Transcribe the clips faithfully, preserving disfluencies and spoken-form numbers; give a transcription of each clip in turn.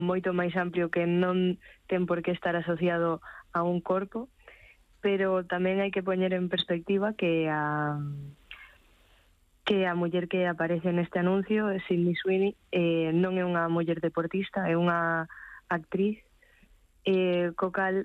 moito máis amplio que non ten por que estar asociado a un corpo, pero tamén hai que poñer en perspectiva que a que a muller que aparece neste anuncio, Sydney Sweeney, eh, non é unha muller deportista, é unha actriz, eh, co cal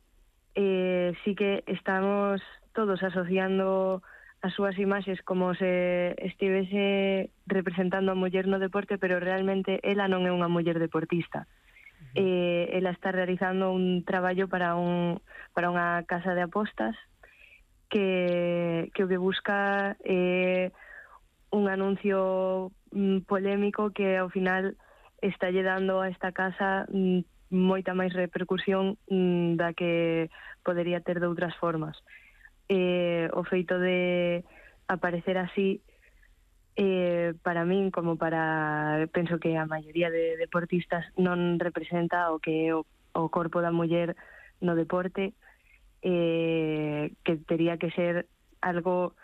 eh, sí que estamos todos asociando as súas imaxes como se estivese representando a muller no deporte, pero realmente ela non é unha muller deportista. Uh-huh. Eh, ela está realizando un traballo para un para unha casa de apostas que, que o que busca é eh, un anuncio mm, polémico que ao final está lle dando a esta casa mm, moita máis repercusión mm, da que podería ter de outras formas. Eh, o feito de aparecer así eh, para min, como para penso que a maioría de deportistas, non representa o que é o, o corpo da muller no deporte, eh, que tería que ser algo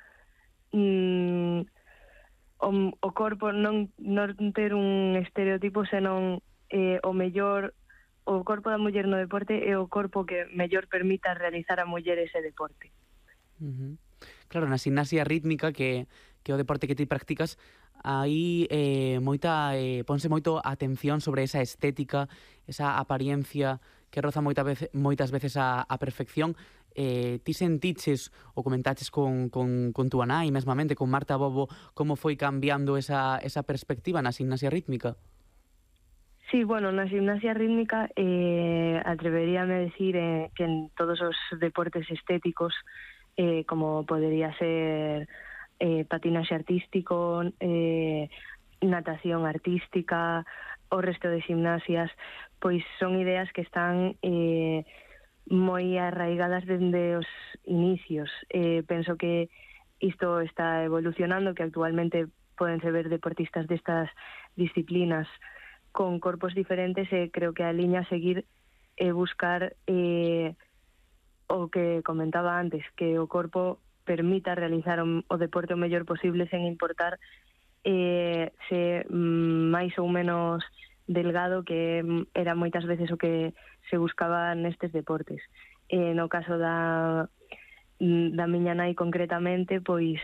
mm, o, o corpo non, non ter un estereotipo, senón eh, o mellor, o corpo da muller no deporte é o corpo que mellor permita realizar a muller ese deporte. Uh-huh. Claro, na gimnasia rítmica, que, que o deporte que ti practicas, aí eh, moita, eh, ponse moito atención sobre esa estética, esa apariencia que roza moita vez, moitas veces a, a perfección. Eh, ti sentiches ou comentaches con, con, con tu nai, mesmamente, con Marta Bobo, como foi cambiando esa, esa perspectiva na gimnasia rítmica? Sí, bueno, na gimnasia rítmica eh, atreveríame a decir eh, que en todos os deportes estéticos, eh, como podería ser eh, patinaxe artístico, eh, natación artística, o resto de gimnasias, pois son ideas que están eh, moi arraigadas dende os inicios. Eh, penso que isto está evolucionando, que actualmente podense ver deportistas destas disciplinas con corpos diferentes, e creo que a liña a seguir é buscar eh, o que comentaba antes, que o corpo permita realizar o, o deporte o mellor posible sen importar eh, se mm, máis ou menos delgado, que era moitas veces o que se buscaba nestes deportes. Eh, no caso da, da miña nai concretamente, pois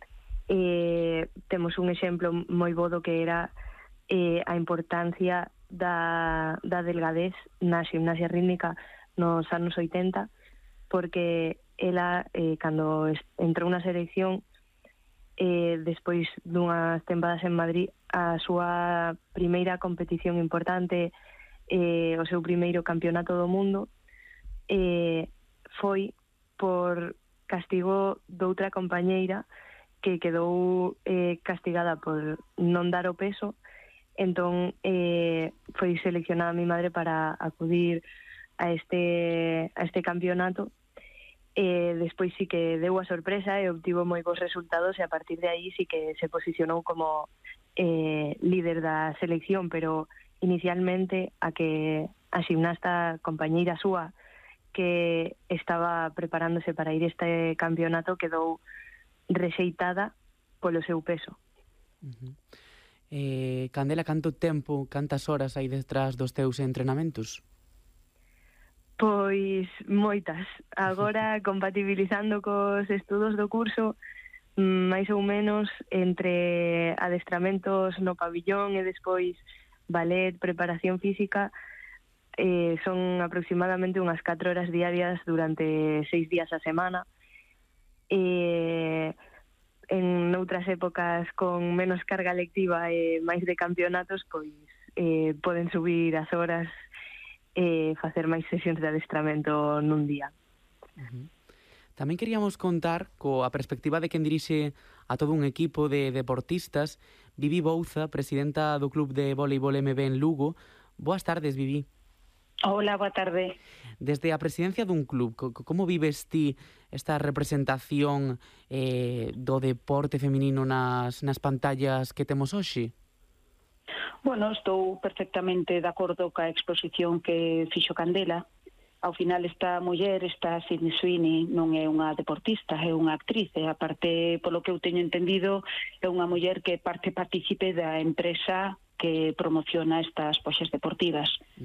eh, temos un exemplo moi bo do que era eh, a importancia da, da delgadez na gimnasia rítmica nos anos oitenta, porque ela, eh, cando entrou na selección, eh, despois dunhas tempadas en Madrid, a súa primeira competición importante, eh, o seu primeiro campeonato do mundo, eh, foi por castigo doutra compañeira que quedou eh, castigada por non dar o peso. Entón eh, foi seleccionada mi madre para acudir a este a este campeonato. Eh, despois sí que deu a sorpresa e obtivo moi bons resultados, e a partir de aí sí que se posicionou como eh, líder da selección, pero inicialmente a que a ximnasta compañeira súa que estaba preparándose para ir a este campeonato quedou rexeitada polo seu peso. Uh-huh. Eh, Candela, canto tempo, cantas horas hai detrás dos teus entrenamentos? Pois moitas. Agora, compatibilizando cos estudos do curso, máis ou menos entre adestramentos no pabillón e despois ballet, preparación física, eh, son aproximadamente unhas catro horas diarias durante seis días a semana. E en outras épocas con menos carga lectiva e máis de campeonatos, pois eh, poden subir as horas e facer máis sesións de adestramento nun día. Uh-huh. Tamén queríamos contar coa perspectiva de quen dirixe a todo un equipo de deportistas, Vivi Bouza, presidenta do Club de Voleibol M B en Lugo. Boas tardes, Vivi. Hola, boa tarde. Desde a presidencia dun club, como vives ti esta representación eh, do deporte feminino nas, nas pantallas que temos hoxe? Bueno, estou perfectamente de acordo ca exposición que fixo Candela. Ao final esta muller, esta Sydney Sweeney, non é unha deportista, é unha actriz, e aparte, polo que eu teño entendido, é unha muller que parte partícipe da empresa que promociona estas poxas deportivas.